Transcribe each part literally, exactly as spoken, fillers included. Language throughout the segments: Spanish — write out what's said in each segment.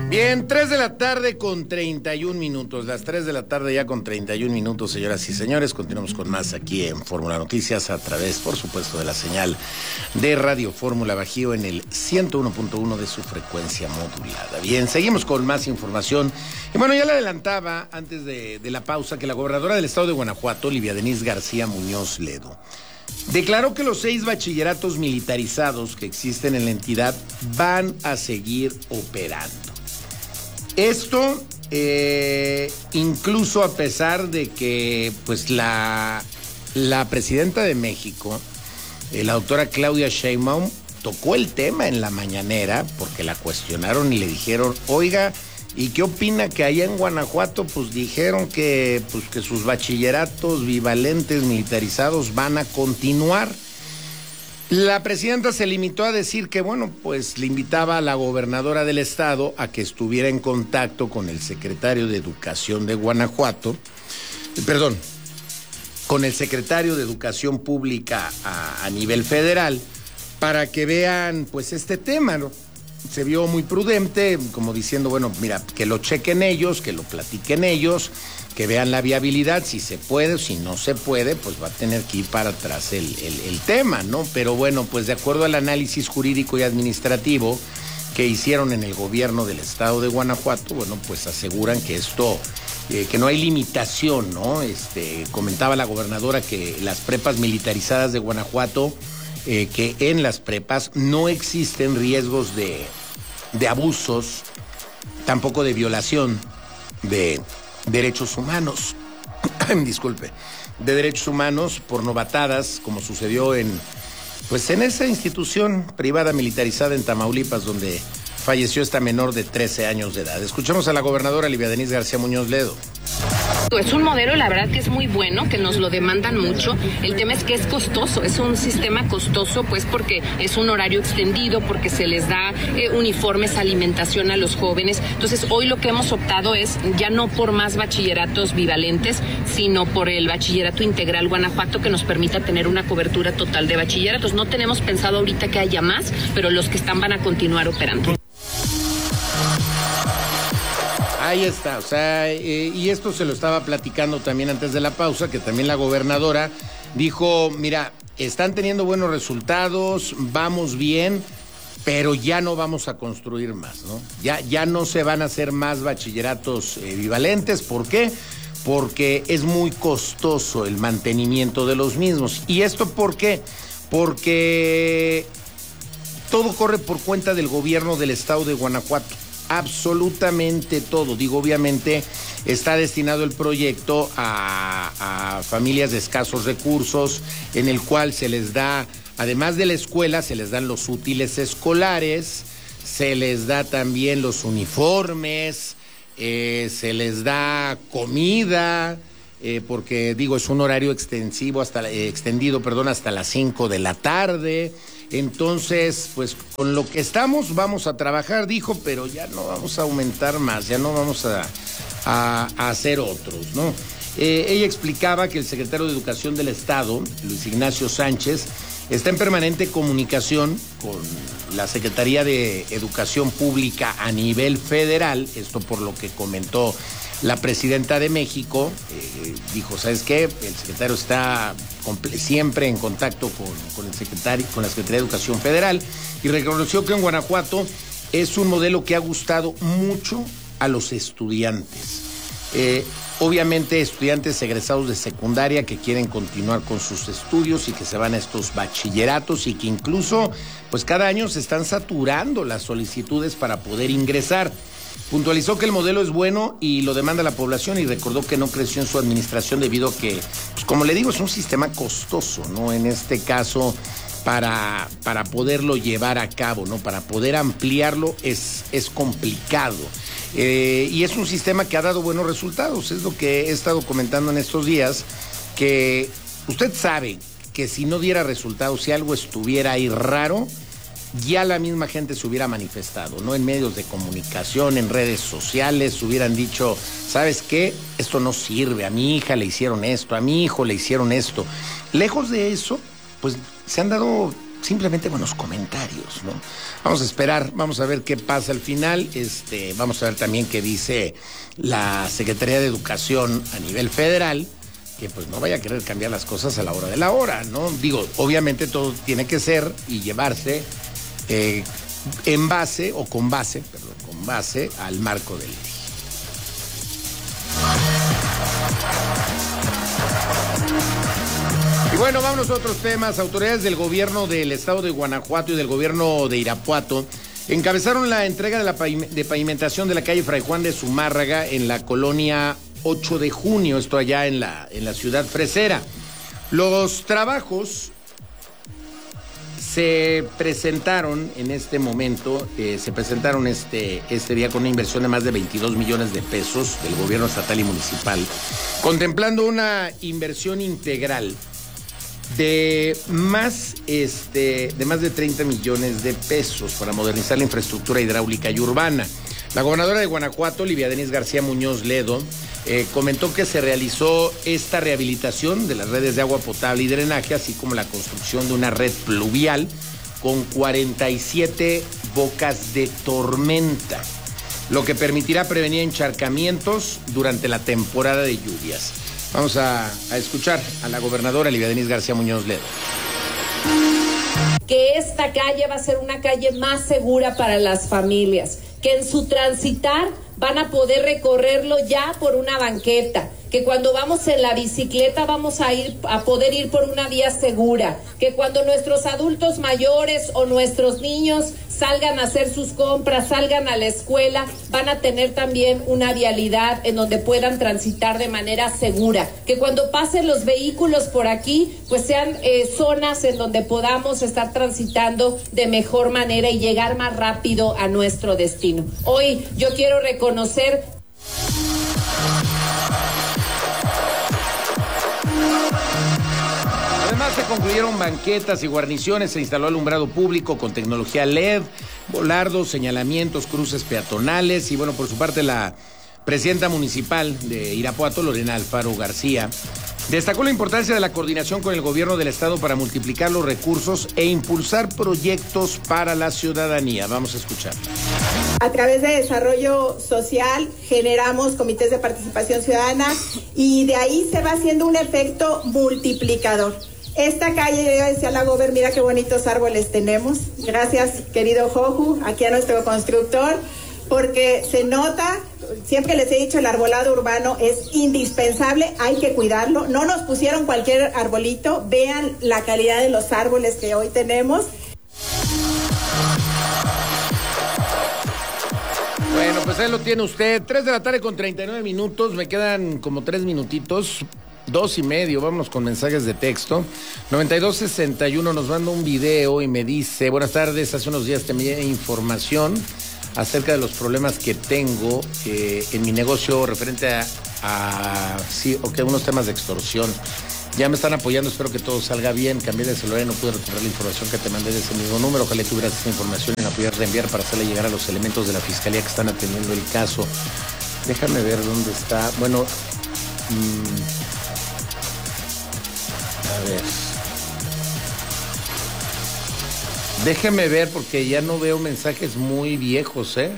Bien, tres de la tarde con treinta y un minutos, las tres de la tarde ya con treinta y un minutos, señoras y señores. Continuamos con más aquí en Fórmula Noticias a través, por supuesto, de la señal de Radio Fórmula Bajío en el ciento uno punto uno de su frecuencia modulada. Bien, seguimos con más información. Y bueno, ya le adelantaba antes de, de la pausa que la gobernadora del estado de Guanajuato, Livia Denisse García Muñoz Ledo, declaró que los seis bachilleratos militarizados que existen en la entidad van a seguir operando. Esto, eh, incluso a pesar de que pues la, la presidenta de México, eh, la doctora Claudia Sheinbaum, tocó el tema en la mañanera porque la cuestionaron y le dijeron, oiga, ¿y qué opina que allá en Guanajuato pues dijeron que, pues, que sus bachilleratos bivalentes militarizados van a continuar? La presidenta se limitó a decir que, bueno, pues le invitaba a la gobernadora del estado a que estuviera en contacto con el secretario de Educación de Guanajuato, eh, perdón, con el secretario de Educación Pública a, a nivel federal, para que vean, pues, este tema, ¿no? Se vio muy prudente, como diciendo, bueno, mira, que lo chequen ellos, que lo platiquen ellos, que vean la viabilidad, si se puede, si no se puede, pues va a tener que ir para atrás el, el, el tema, ¿no? Pero bueno, pues de acuerdo al análisis jurídico y administrativo que hicieron en el gobierno del estado de Guanajuato, bueno, pues aseguran que esto, eh, que no hay limitación, ¿no? Este, comentaba la gobernadora que las prepas militarizadas de Guanajuato, eh, que en las prepas no existen riesgos de, de abusos, tampoco de violación de derechos humanos, disculpe, de derechos humanos por novatadas, como sucedió en, pues en esa institución privada militarizada en Tamaulipas, donde falleció esta menor de trece años de edad. Escuchamos a la gobernadora Livia Denisse García Muñoz Ledo. Es un modelo, la verdad que es muy bueno, que nos lo demandan mucho. El tema es que es costoso, es un sistema costoso, pues porque es un horario extendido, porque se les da eh, uniformes, alimentación a los jóvenes. Entonces, hoy lo que hemos optado es ya no por más bachilleratos bivalentes, sino por el bachillerato integral Guanajuato, que nos permita tener una cobertura total de bachilleratos. No tenemos pensado ahorita que haya más, pero los que están van a continuar operando. Ahí está, o sea, eh, y esto se lo estaba platicando también antes de la pausa, que también la gobernadora dijo, mira, están teniendo buenos resultados, vamos bien, pero ya no vamos a construir más, ¿no? Ya, ya no se van a hacer más bachilleratos eh, bivalentes. ¿Por qué? Porque es muy costoso el mantenimiento de los mismos. ¿Y esto por qué? Porque todo corre por cuenta del gobierno del estado de Guanajuato. Absolutamente todo. Digo, obviamente está destinado el proyecto a, a familias de escasos recursos, en el cual se les da, además de la escuela, se les dan los útiles escolares, se les da también los uniformes, eh, se les da comida, eh, porque digo, es un horario extensivo hasta eh, extendido, perdón, hasta las cinco de la tarde. Entonces, pues con lo que estamos vamos a trabajar, dijo, pero ya no vamos a aumentar más, ya no vamos a, a, a hacer otros, ¿no? Eh, ella explicaba que el secretario de Educación del Estado, Luis Ignacio Sánchez, está en permanente comunicación con la Secretaría de Educación Pública a nivel federal, esto por lo que comentó la presidenta de México. Eh, dijo, ¿sabes qué? El secretario está siempre en contacto con, con el secretario, con la Secretaría de Educación Federal, y reconoció que en Guanajuato es un modelo que ha gustado mucho a los estudiantes. Eh, obviamente estudiantes egresados de secundaria que quieren continuar con sus estudios y que se van a estos bachilleratos, y que incluso pues cada año se están saturando las solicitudes para poder ingresar. Puntualizó que el modelo es bueno y lo demanda la población, y recordó que no creció en su administración debido a que, pues como le digo, es un sistema costoso, ¿no? En este caso, para, para poderlo llevar a cabo, ¿no? Para poder ampliarlo es, es complicado. Eh, y es un sistema que ha dado buenos resultados. Es lo que he estado comentando en estos días, que usted sabe que si no diera resultados, si algo estuviera ahí raro, ya la misma gente se hubiera manifestado, ¿no? En medios de comunicación, en redes sociales, hubieran dicho, ¿sabes qué? Esto no sirve, a mi hija le hicieron esto, a mi hijo le hicieron esto. Lejos de eso, pues se han dado simplemente buenos comentarios, ¿no? Vamos a esperar, vamos a ver qué pasa al final, este, vamos a ver también qué dice la Secretaría de Educación a nivel federal, que pues no vaya a querer cambiar las cosas a la hora de la hora, ¿no? Digo, obviamente todo tiene que ser y llevarse eh, en base, o con base, perdón, con base al marco de ley. Y bueno, vámonos a otros temas. Autoridades del gobierno del estado de Guanajuato y del gobierno de Irapuato encabezaron la entrega de la de pavimentación de la calle Fray Juan de Zumárraga en la colonia ocho de junio, esto allá en la, en la ciudad fresera. Los trabajos se presentaron en este momento, eh, se presentaron este, este día con una inversión de más de veintidós millones de pesos del gobierno estatal y municipal, contemplando una inversión integral de más, este, de más de treinta millones de pesos para modernizar la infraestructura hidráulica y urbana. La gobernadora de Guanajuato, Livia Denis García Muñoz Ledo, eh, comentó que se realizó esta rehabilitación de las redes de agua potable y drenaje, así como la construcción de una red pluvial con cuarenta y siete bocas de tormenta, lo que permitirá prevenir encharcamientos durante la temporada de lluvias. Vamos a, a escuchar a la gobernadora Livia Denis García Muñoz Ledo. Que esta calle va a ser una calle más segura para las familias, que en su transitar van a poder recorrerlo ya por una banqueta, que cuando vamos en la bicicleta vamos a ir a poder ir por una vía segura, que cuando nuestros adultos mayores o nuestros niños salgan a hacer sus compras, salgan a la escuela, van a tener también una vialidad en donde puedan transitar de manera segura, que cuando pasen los vehículos por aquí, pues sean eh, zonas en donde podamos estar transitando de mejor manera y llegar más rápido a nuestro destino. Hoy yo quiero reconocer Además se concluyeron banquetas y guarniciones, se instaló alumbrado público con tecnología L E D, volardos, señalamientos, cruces peatonales y bueno, por su parte la presidenta municipal de Irapuato, Lorena Alfaro García, destacó la importancia de la coordinación con el gobierno del estado para multiplicar los recursos e impulsar proyectos para la ciudadanía. Vamos a escuchar. A través de desarrollo social generamos comités de participación ciudadana y de ahí se va haciendo un efecto multiplicador. Esta calle, yo decía a la gober, mira qué bonitos árboles tenemos. Gracias, querido Joju, aquí a nuestro constructor, porque se nota, siempre les he dicho, el arbolado urbano es indispensable, hay que cuidarlo. No nos pusieron cualquier arbolito, vean la calidad de los árboles que hoy tenemos. Bueno, pues ahí lo tiene usted. Tres de la tarde con treinta y nueve minutos. Me quedan como tres minutitos. Dos y medio. Vámonos con mensajes de texto. noventa y dos sesenta y uno nos manda un video y me dice: buenas tardes, hace unos días te envié información acerca de los problemas que tengo eh, en mi negocio referente a, a sí, ok, unos temas de extorsión. Ya me están apoyando, espero que todo salga bien. Cambié de celular y no pude recuperar la información que te mandé de ese mismo número. Ojalá tuvieras esa información y la pudieras reenviar para hacerle llegar a los elementos de la fiscalía que están atendiendo el caso. Déjame ver dónde está. Bueno, mmm, a ver. Déjeme ver porque ya no veo mensajes muy viejos, ¿eh?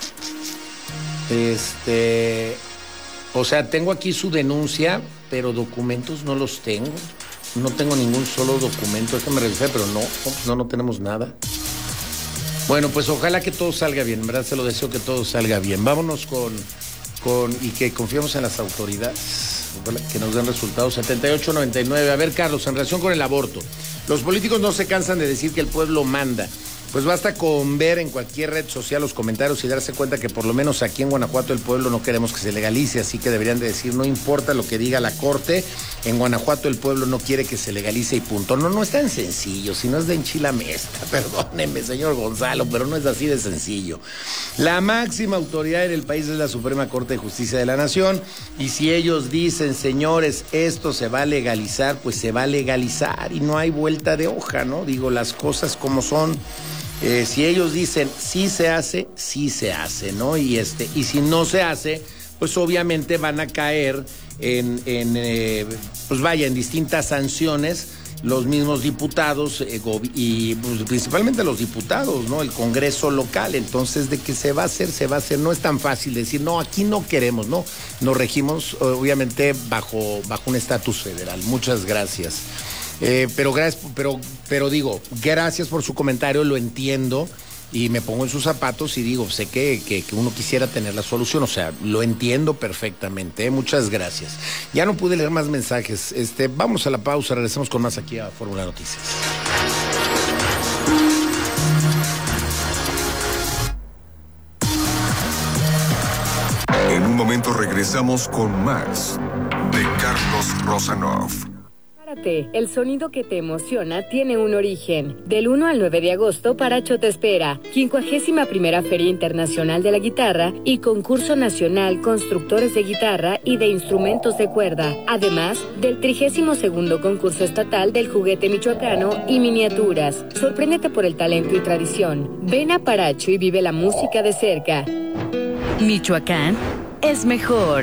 Este... O sea, tengo aquí su denuncia, pero documentos no los tengo. No tengo ningún solo documento. Déjame revisar, pero no, no, no tenemos nada. Bueno, pues ojalá que todo salga bien. En verdad se lo deseo que todo salga bien. Vámonos con, con y que confiemos en las autoridades. Ojalá que nos den resultados. setenta y ocho noventa y nueve. A ver, Carlos, en relación con el aborto. Los políticos no se cansan de decir que el pueblo manda. Pues basta con ver en cualquier red social los comentarios y darse cuenta que por lo menos aquí en Guanajuato el pueblo no queremos que se legalice, así que deberían de decir, no importa lo que diga la Corte, en Guanajuato el pueblo no quiere que se legalice y punto. No, no es tan sencillo, si no es de enchilamesta, perdóneme, señor Gonzalo, pero no es así de sencillo. La máxima autoridad en el país es la Suprema Corte de Justicia de la Nación, y si ellos dicen, señores, esto se va a legalizar, pues se va a legalizar y no hay vuelta de hoja, ¿no? Digo, las cosas como son. Eh, si ellos dicen sí se hace, sí se hace, ¿no? Y este, y si no se hace, pues obviamente van a caer en, en eh, pues vaya, en distintas sanciones los mismos diputados eh, y pues, principalmente los diputados, ¿no? El Congreso local. Entonces, de que se va a hacer, se va a hacer. No es tan fácil decir, no, aquí no queremos, ¿no? Nos regimos, obviamente, bajo, bajo un estatus federal. Muchas gracias. Eh, pero, gracias, pero, pero digo, gracias por su comentario, lo entiendo. Y me pongo en sus zapatos y digo, sé que, que, que uno quisiera tener la solución, o sea, lo entiendo perfectamente, ¿eh? Muchas gracias. Ya no pude leer más mensajes, este, vamos a la pausa, regresamos con más aquí a Fórmula Noticias. En un momento regresamos con más de Carlos Rosanov. El sonido que te emociona tiene un origen. Del uno al nueve de agosto, Paracho te espera. quincuagésima primera Feria Internacional de la Guitarra y Concurso Nacional Constructores de Guitarra y de Instrumentos de Cuerda. Además del trigésimo segundo Concurso Estatal del Juguete Michoacano y Miniaturas. Sorpréndete por el talento y tradición. Ven a Paracho y vive la música de cerca. Michoacán es mejor.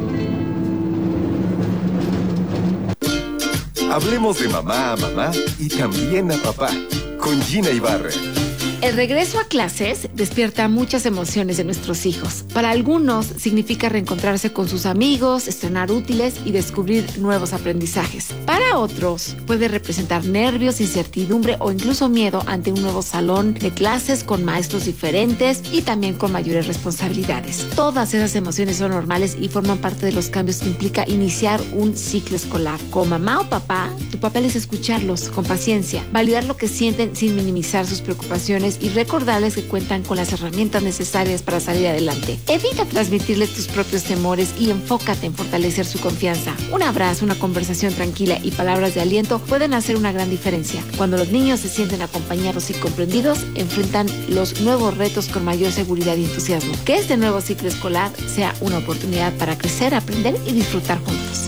Hablemos de mamá a mamá y también a papá, con Gina Ibarra. El regreso a clases despierta muchas emociones de nuestros hijos. Para algunos significa reencontrarse con sus amigos, estrenar útiles y descubrir nuevos aprendizajes. Para otros puede representar nervios, incertidumbre o incluso miedo ante un nuevo salón de clases con maestros diferentes y también con mayores responsabilidades. Todas esas emociones son normales y forman parte de los cambios que implica iniciar un ciclo escolar. Como mamá o papá, tu papel es escucharlos con paciencia, validar lo que sienten sin minimizar sus preocupaciones y recordarles que cuentan con las herramientas necesarias para salir adelante. Evita transmitirles tus propios temores y enfócate en fortalecer su confianza. Un abrazo, una conversación tranquila y palabras de aliento pueden hacer una gran diferencia. Cuando los niños se sienten acompañados y comprendidos, enfrentan los nuevos retos con mayor seguridad y entusiasmo. Que este nuevo ciclo escolar sea una oportunidad para crecer, aprender y disfrutar juntos.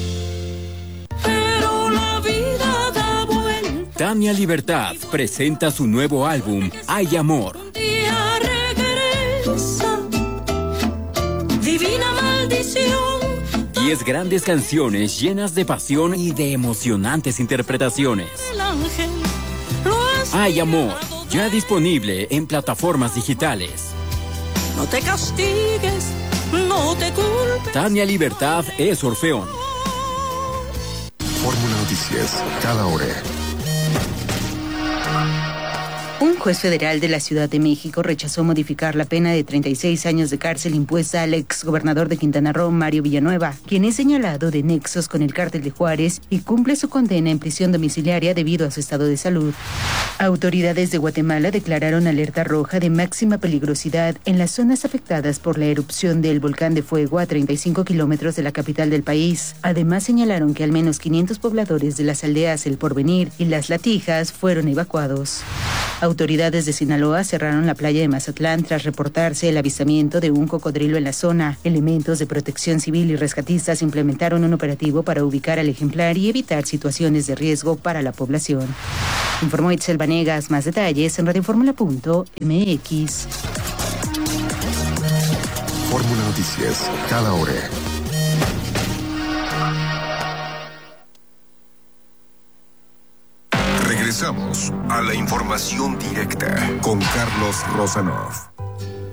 Tania Libertad presenta su nuevo álbum, Hay Amor. Divina maldición. Diez grandes canciones llenas de pasión y de emocionantes interpretaciones. Hay Amor, ya disponible en plataformas digitales. No te castigues, no te culpes. Tania Libertad es Orfeón. Fórmula Noticias, cada hora. Un juez federal de la Ciudad de México rechazó modificar la pena de treinta y seis años de cárcel impuesta al exgobernador de Quintana Roo, Mario Villanueva, quien es señalado de nexos con el cártel de Juárez y cumple su condena en prisión domiciliaria debido a su estado de salud. Autoridades de Guatemala declararon alerta roja de máxima peligrosidad en las zonas afectadas por la erupción del volcán de fuego a treinta y cinco kilómetros de la capital del país. Además señalaron que al menos quinientos pobladores de las aldeas El Porvenir y Las Latijas fueron evacuados. Autoridades de Sinaloa cerraron la playa de Mazatlán tras reportarse el avistamiento de un cocodrilo en la zona. Elementos de protección civil y rescatistas implementaron un operativo para ubicar al ejemplar y evitar situaciones de riesgo para la población. Informó Itzel Vanegas. Más detalles en radioformula punto m x. Fórmula Noticias, cada hora. Regresamos a la información directa con Carlos Rosanov.